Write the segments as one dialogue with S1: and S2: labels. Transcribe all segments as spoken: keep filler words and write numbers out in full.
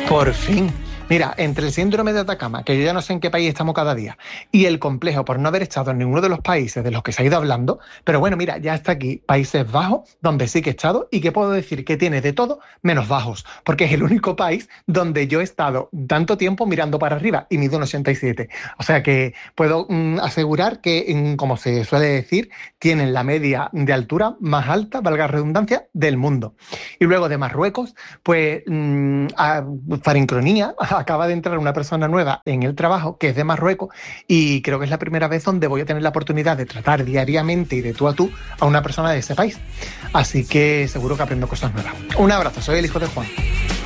S1: Por fin. Mira, entre el síndrome de Atacama, que yo ya no sé en qué país estamos cada día, y el complejo por no haber estado en ninguno de los países de los que se ha ido hablando, pero bueno, mira, ya está aquí Países Bajos, donde sí que he estado, y que puedo decir que tiene de todo menos bajos, porque es el único país donde yo he estado tanto tiempo mirando para arriba, y mido un ochenta y siete. O sea que puedo mm, asegurar que, mm, como se suele decir, tienen la media de altura más alta, valga la redundancia, del mundo. Y luego de Marruecos, pues, mmm, a farincronía, acaba de entrar una persona nueva en el trabajo que es de Marruecos y creo que es la primera vez donde voy a tener la oportunidad de tratar diariamente y de tú a tú a una persona de ese país. Así que seguro que aprendo cosas nuevas. Un abrazo, soy el hijo de Juan.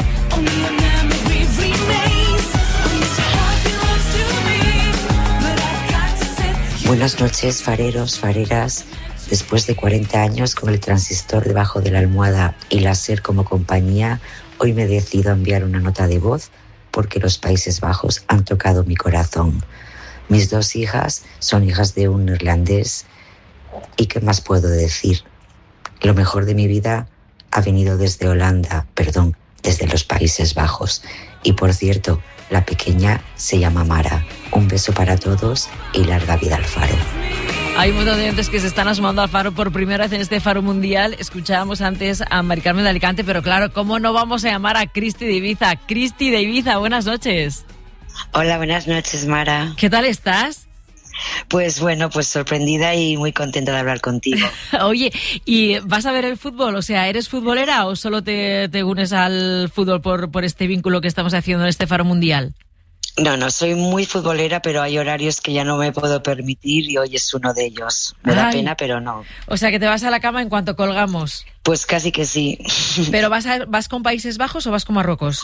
S2: Buenas noches, fareros, fareras. Después de cuarenta años con el transistor debajo de la almohada y la SER como compañía, hoy me decido a enviar una nota de voz porque los Países Bajos han tocado mi corazón. Mis dos hijas son hijas de un irlandés y ¿qué más puedo decir? Lo mejor de mi vida ha venido desde Holanda, perdón, desde los Países Bajos. Y por cierto, la pequeña se llama Mara. Un beso para todos y larga vida al Faro.
S3: Hay muchos oyentes que se están asomando al Faro por primera vez en este Faro Mundial. Escuchábamos antes a Mari Carmen de Alicante, pero claro, ¿cómo no vamos a llamar a Cristi de Ibiza? Cristi de Ibiza, buenas noches.
S4: Hola, buenas noches, Mara.
S3: ¿Qué tal estás?
S4: Pues bueno, pues sorprendida y muy contenta de hablar contigo.
S3: Oye, ¿y vas a ver el fútbol? O sea, ¿eres futbolera o solo te, te unes al fútbol por, por este vínculo que estamos haciendo en este Faro Mundial?
S4: No, no, soy muy futbolera, pero hay horarios que ya no me puedo permitir y hoy es uno de ellos. Me Ay. da pena, pero no.
S3: O sea, que te vas a la cama en cuanto colgamos.
S4: Pues casi que sí.
S3: ¿Pero vas, a, vas con Países Bajos o vas con Marruecos?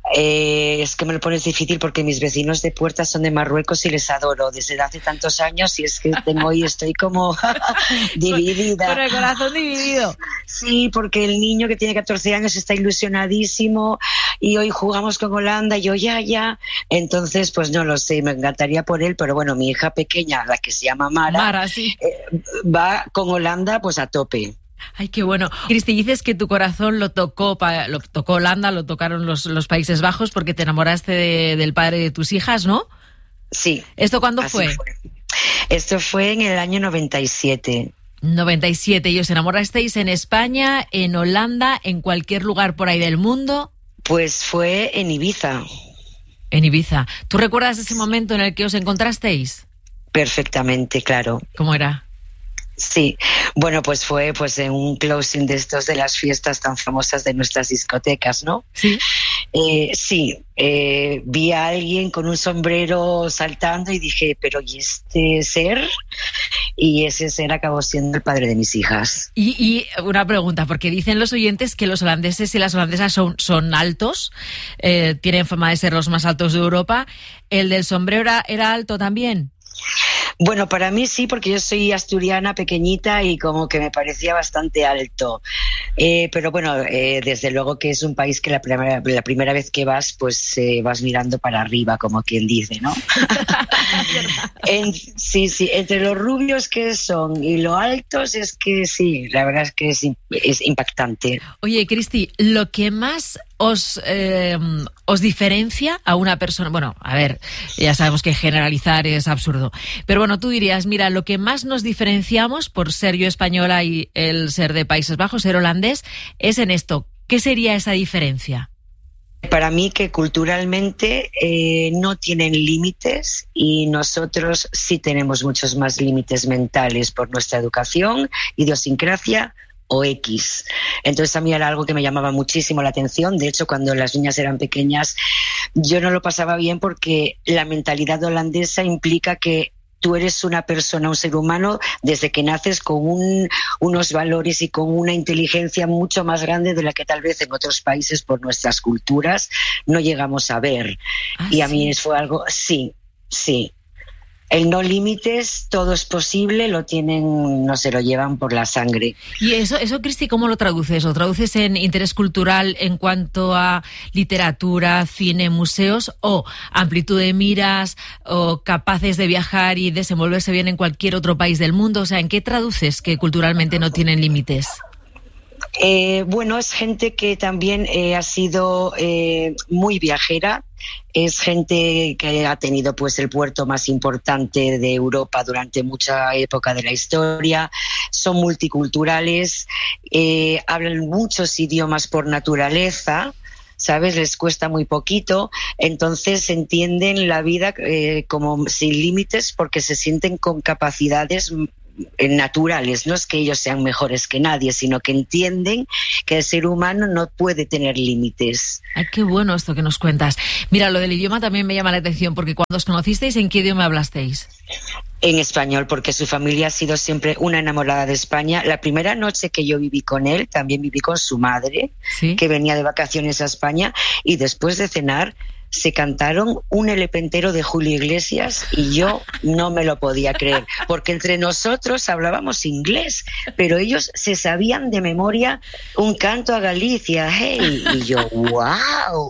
S4: Eh, es que me lo pones difícil porque mis vecinos de puerta son de Marruecos y les adoro desde hace tantos años y es que tengo y estoy como dividida.
S3: Con el corazón dividido.
S4: Sí, porque el niño que tiene catorce años está ilusionadísimo y hoy jugamos con Holanda y yo ya, ya. Entonces, pues no lo sé, me encantaría por él, pero bueno, mi hija pequeña, la que se llama Mara,
S3: Mara sí.
S4: eh, va con Holanda pues a tope.
S3: Ay, qué bueno. Cristi, dices que tu corazón lo tocó lo tocó Holanda, lo tocaron los, los Países Bajos porque te enamoraste de, del padre de tus hijas, ¿no?
S4: Sí.
S3: ¿Esto cuándo fue?
S4: fue? Esto fue en el año noventa y siete.
S3: noventa y siete. ¿Y os enamorasteis en España, en Holanda, en cualquier lugar por ahí del mundo?
S4: Pues fue en Ibiza.
S3: En Ibiza. ¿Tú recuerdas ese momento en el que os encontrasteis?
S4: Perfectamente, claro.
S3: ¿Cómo era?
S4: Sí, bueno, pues fue pues en un closing de estos de las fiestas tan famosas de nuestras discotecas, ¿no?
S3: Sí.
S4: Eh, sí, eh, vi a alguien con un sombrero saltando y dije, pero ¿y este ser? Y ese ser acabó siendo el padre de mis hijas.
S3: Y, y una pregunta, porque dicen los oyentes que los holandeses y las holandesas son, son altos, eh, tienen fama de ser los más altos de Europa. ¿El del sombrero era, era alto también?
S4: Bueno, para mí sí, porque yo soy asturiana, pequeñita y como que me parecía bastante alto. Eh, pero bueno, eh, desde luego que es un país que la primera, la primera vez que vas, pues eh, vas mirando para arriba, como quien dice, ¿no? en, sí, sí, entre los rubios que son y lo altos es que sí, la verdad es que es, es impactante.
S3: Oye, Cristi, lo que más os, eh, os diferencia a una persona, bueno, a ver, ya sabemos que generalizar es absurdo, pero bueno, tú dirías, mira, lo que más nos diferenciamos por ser yo española y el ser de Países Bajos, ser holandés, es en esto. ¿Qué sería esa diferencia?
S4: Para mí que culturalmente eh, no tienen límites y nosotros sí tenemos muchos más límites mentales por nuestra educación, idiosincrasia o X. Entonces a mí era algo que me llamaba muchísimo la atención. De hecho, cuando las niñas eran pequeñas, yo no lo pasaba bien porque la mentalidad holandesa implica que tú eres una persona, un ser humano, desde que naces con un, unos valores y con una inteligencia mucho más grande de la que tal vez en otros países por nuestras culturas no llegamos a ver. Ah, y a ¿sí? mí fue algo, sí, sí. El no límites, todo es posible, lo tienen, no se lo llevan por la sangre.
S3: Y eso, eso Cristi, ¿cómo lo traduces? ¿Lo traduces en interés cultural en cuanto a literatura, cine, museos, o amplitud de miras, o capaces de viajar y desenvolverse bien en cualquier otro país del mundo? O sea, ¿en qué traduces que culturalmente no tienen límites?
S4: Eh, bueno, es gente que también eh, ha sido eh, muy viajera. Es gente que ha tenido pues el puerto más importante de Europa durante mucha época de la historia. Son multiculturales, eh, hablan muchos idiomas por naturaleza, ¿sabes? Les cuesta muy poquito, entonces entienden la vida eh, como sin límites porque se sienten con capacidades naturales. No es que ellos sean mejores que nadie, sino que entienden que el ser humano no puede tener límites.
S3: Ay, qué bueno esto que nos cuentas. Mira, lo del idioma también me llama la atención, porque cuando os conocisteis, ¿en qué idioma hablasteis?
S4: En español, porque su familia ha sido siempre una enamorada de España. La primera noche que yo viví con él, también viví con su madre, ¿sí?, que venía de vacaciones a España, y después de cenar se cantaron un L P entero de Julio Iglesias y yo no me lo podía creer, porque entre nosotros hablábamos inglés, pero ellos se sabían de memoria un canto a Galicia, hey, y yo, wow,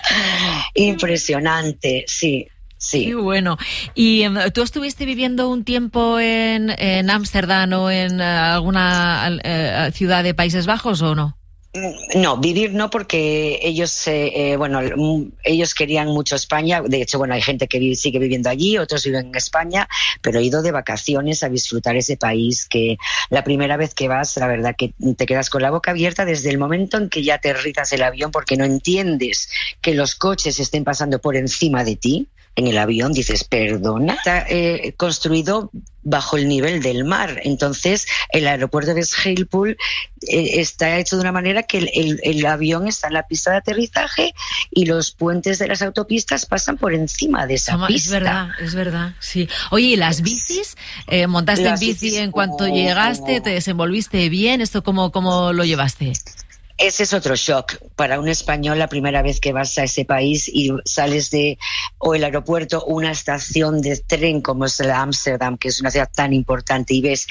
S4: impresionante, sí. Sí.
S3: Qué bueno. ¿Y um, tú estuviste viviendo un tiempo en Ámsterdam o en uh, alguna uh, ciudad de Países Bajos o no?
S4: No, vivir no, porque ellos, eh, eh, bueno, ellos querían mucho España. De hecho, bueno, hay gente que vive, sigue viviendo allí, otros viven en España, pero he ido de vacaciones a disfrutar ese país que la primera vez que vas, la verdad que te quedas con la boca abierta desde el momento en que ya aterrizas el avión, porque no entiendes que los coches estén pasando por encima de ti. En el avión dices, perdona, está eh, construido bajo el nivel del mar. Entonces, el aeropuerto de Schiphol eh, está hecho de una manera que el, el, el avión está en la pista de aterrizaje y los puentes de las autopistas pasan por encima de esa
S3: Toma,
S4: pista.
S3: Es verdad, es verdad, sí. Oye, ¿y las bicis? Eh, ¿Montaste las en bici bicis, en cuanto oh, llegaste? ¿Te desenvolviste bien? ¿Esto cómo, cómo lo llevaste?
S4: Ese es otro shock para un español la primera vez que vas a ese país y sales de o el aeropuerto o una estación de tren como es la Ámsterdam, que es una ciudad tan importante, y ves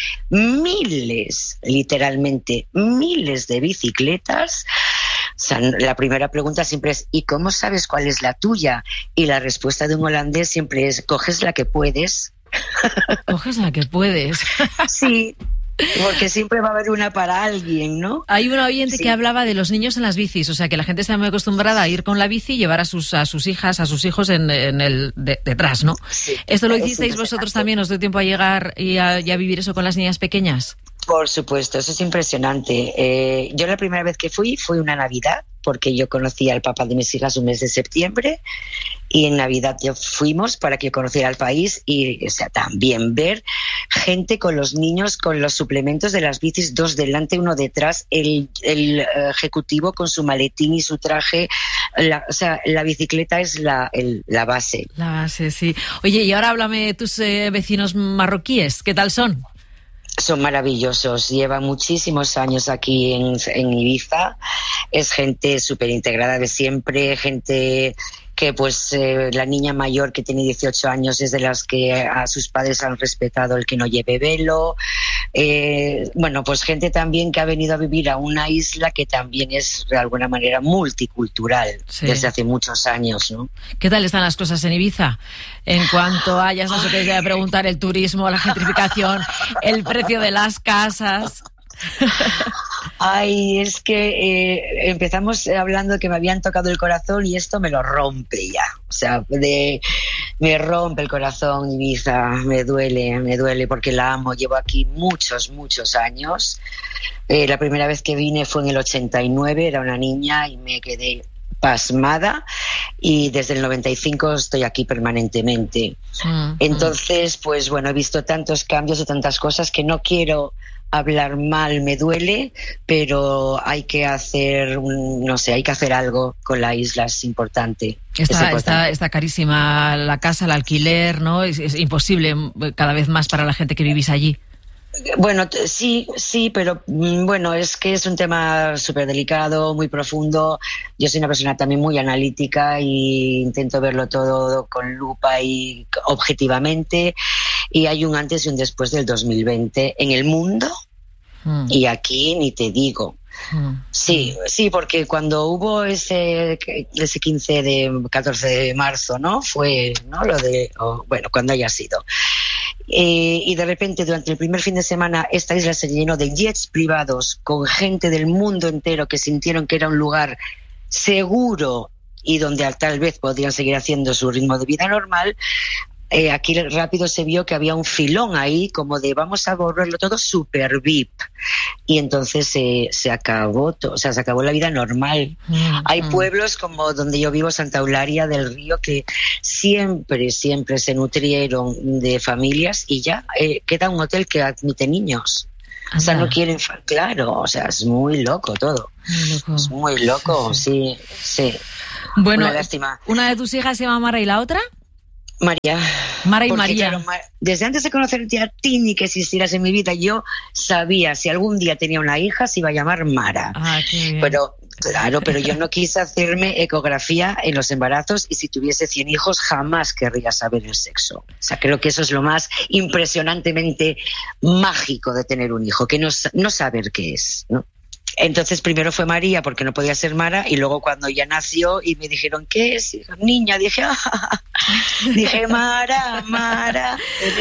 S4: miles, literalmente miles de bicicletas. O sea, la primera pregunta siempre es ¿y cómo sabes cuál es la tuya? Y la respuesta de un holandés siempre es coges la que puedes.
S3: Coges la que puedes.
S4: Sí. Porque siempre va a haber una para alguien, ¿no?
S3: Hay una oyente sí. que hablaba de los niños en las bicis, o sea, que la gente está muy acostumbrada a ir con la bici y llevar a sus a sus hijas, a sus hijos en, en el de, detrás, ¿no? Sí. ¿Esto lo hicisteis vosotros también? ¿Os dio tiempo a llegar y a, y a vivir eso con las niñas pequeñas?
S4: Por supuesto, eso es impresionante. Eh, yo la primera vez que fui fue una Navidad, porque yo conocí al papá de mis hijas un mes de septiembre, y en Navidad yo fuimos para que conociera el país y, o sea, también ver gente con los niños, con los suplementos de las bicis, dos delante, uno detrás, el, el ejecutivo con su maletín y su traje. La, o sea, la bicicleta es la, el, la base.
S3: La base, sí. Oye, y ahora háblame de tus eh, vecinos marroquíes, ¿qué tal son?
S4: Son maravillosos, llevan muchísimos años aquí en, en Ibiza, es gente súper integrada de siempre, gente que pues eh, la niña mayor que tiene dieciocho años es de las que a sus padres han respetado el que no lleve velo, eh, bueno, pues gente también que ha venido a vivir a una isla que también es de alguna manera multicultural, sí, desde hace muchos años, ¿no?
S3: ¿Qué tal están las cosas en Ibiza? En cuanto a, ya sabes, te voy a preguntar, el turismo, la gentrificación, el precio de las casas.
S4: Ay, es que eh, empezamos hablando de que me habían tocado el corazón y esto me lo rompe ya. O sea, de, me rompe el corazón Ibiza, me duele, me duele porque la amo. Llevo aquí muchos, muchos años. Eh, la primera vez que vine fue en el ochenta y nueve, era una niña y me quedé pasmada, y desde el noventa y cinco estoy aquí permanentemente. Mm, Entonces, pues bueno, he visto tantos cambios y tantas cosas que no quiero hablar mal, me duele, pero hay que hacer, un, no sé, hay que hacer algo con la isla, es importante.
S3: Está, es importante. Está, está carísima la casa, el alquiler, ¿no? Es, es imposible cada vez más para la gente que vivís allí.
S4: Bueno, sí, sí, pero bueno, es que es un tema súper delicado, muy profundo. Yo soy una persona también muy analítica y intento verlo todo con lupa y objetivamente. Y hay un antes y un después del dos mil veinte en el mundo, mm. y aquí ni te digo. Mm. Sí, sí, porque cuando hubo ese ese quince de catorce de marzo, ¿no? Fue, ¿no? Lo de, oh, bueno, cuando haya sido. eh, y de repente durante el primer fin de semana esta isla se llenó de jets privados con gente del mundo entero que sintieron que era un lugar seguro y donde tal vez podrían seguir haciendo su ritmo de vida normal. Eh, aquí rápido se vio que había un filón ahí como de vamos a volverlo todo super V I P, y entonces eh, se acabó to- o sea, se acabó la vida normal. Mm-hmm. Hay pueblos como donde yo vivo, Santa Eulalia del Río, que siempre, siempre se nutrieron de familias y ya eh, queda un hotel que admite niños. Anda. O sea, no quieren, claro, o sea, es muy loco todo. Muy loco. Es muy loco, sí, sí. sí.
S3: Bueno,
S4: una lástima.
S3: ¿Una de tus hijas se llama Mara y la otra?
S4: María.
S3: Mara y
S4: Porque,
S3: María.
S4: Claro, desde antes de conocerte a ti ni que existieras en mi vida, yo sabía si algún día tenía una hija se iba a llamar Mara.
S3: Ah, qué bien.
S4: Pero claro, pero yo no quise hacerme ecografía en los embarazos, y si tuviese cien hijos jamás querría saber el sexo. O sea, creo que eso es lo más impresionantemente mágico de tener un hijo, que no, no saber qué es, ¿no? Entonces primero fue María porque no podía ser Mara, y luego cuando ya nació y me dijeron ¿qué es? Niña, dije ah, dije Mara, Mara.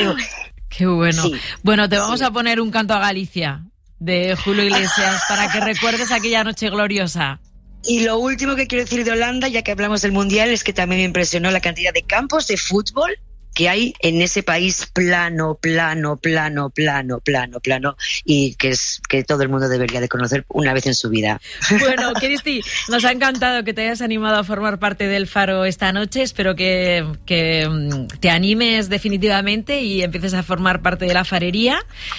S3: Qué bueno. Sí. Bueno, te vamos
S4: sí.
S3: a poner un canto a Galicia de Julio Iglesias para que recuerdes aquella noche gloriosa.
S4: Y lo último que quiero decir de Holanda, ya que hablamos del Mundial, es que también me impresionó la cantidad de campos de fútbol que hay en ese país plano, plano, plano, plano, plano, plano, y que es que todo el mundo debería de conocer una vez en su vida.
S3: Bueno, Cristi, nos ha encantado que te hayas animado a formar parte del Faro esta noche. Espero que, que te animes definitivamente y empieces a formar parte de la farería.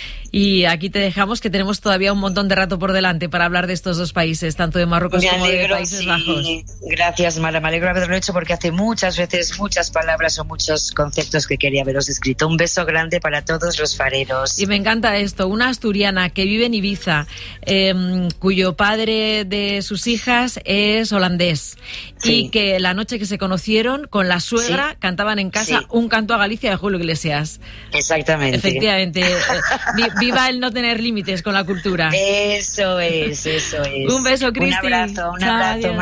S3: Y aquí te dejamos, que tenemos todavía un montón de rato por delante para hablar de estos dos países, tanto de Marruecos
S4: me
S3: como
S4: alegro,
S3: de Países
S4: sí.
S3: Bajos.
S4: Gracias, Mara, me alegro de haberlo hecho porque hace muchas veces muchas palabras o muchos conceptos que quería haberos escrito. Un beso grande para todos los fareros.
S3: Y me encanta esto, una asturiana que vive en Ibiza, eh, cuyo padre de sus hijas es holandés, sí. y que la noche que se conocieron con la suegra sí. cantaban en casa sí. un canto a Galicia de Julio Iglesias.
S4: Exactamente.
S3: Efectivamente. eh, Viva el no tener límites con la cultura.
S4: Eso es, eso es.
S3: Un beso, Cristi.
S4: Un abrazo, un
S3: Chao,
S4: abrazo.
S3: adiós.